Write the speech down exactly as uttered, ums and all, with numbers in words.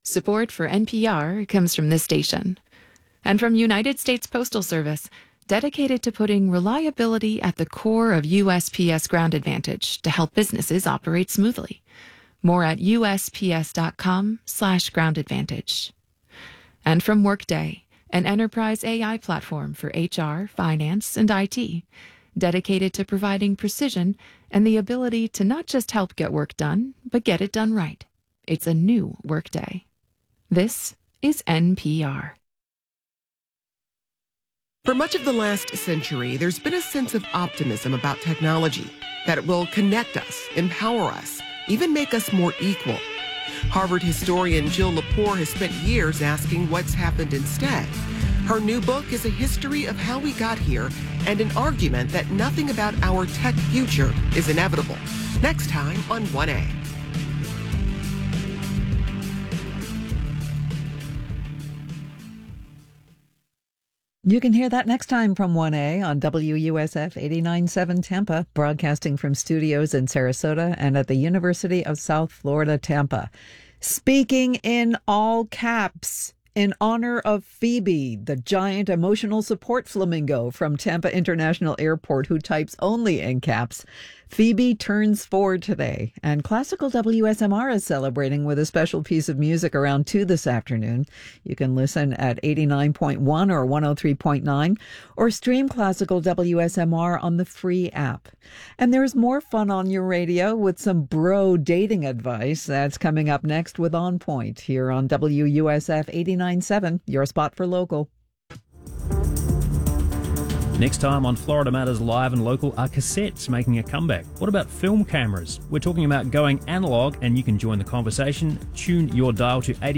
Support for N P R comes from this station. And from United States Postal Service, dedicated to putting reliability at the core of U S P S Ground Advantage to help businesses operate smoothly. More at usps.com slash ground advantage. And from Workday, an enterprise A I platform for H R, finance, and I T, dedicated to providing precision and the ability to not just help get work done, but get it done right. It's a new Workday. This is N P R. For much of the last century, there's been a sense of optimism about technology, that it will connect us, empower us, even make us more equal. Harvard historian Jill Lepore has spent years asking what's happened instead. Her new book is a history of how we got here and an argument that nothing about our tech future is inevitable. Next time on one A. You can hear that next time from one A on W U S F eighty-nine point seven Tampa, broadcasting from studios in Sarasota and at the University of South Florida, Tampa. Speaking in all caps in honor of Phoebe, the giant emotional support flamingo from Tampa International Airport who types only in caps. Phoebe turns four today, and Classical W S M R is celebrating with a special piece of music around two this afternoon. You can listen at eighty-nine point one or one oh three point nine, or stream Classical W S M R on the free app. And there's more fun on your radio with some bro dating advice. That's coming up next with On Point here on W U S F eighty-nine point seven, your spot for local. Next time on Florida Matters Live and Local, are cassettes making a comeback? What about film cameras? We're talking about going analog, and you can join the conversation. Tune your dial to eighty.